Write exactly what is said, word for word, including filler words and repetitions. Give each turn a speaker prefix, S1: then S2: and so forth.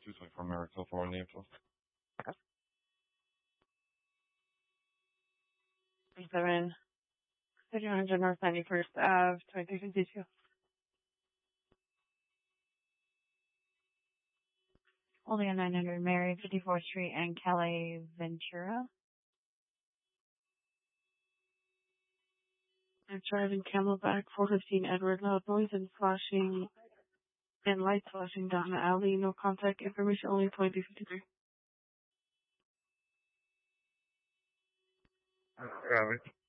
S1: two twenty-four Merrick Hill for Naples.
S2: Seven, thirty-one hundred North ninety-first Ave, twenty-three fifty-two. Only on nine hundred Mary, fifty-fourth Street, and Calais Ventura. I'm driving Camelback, four fifteen Edward, loud noise and flashing, and lights flashing down the alley. No contact information, only twenty-three fifty-three.
S1: Uh,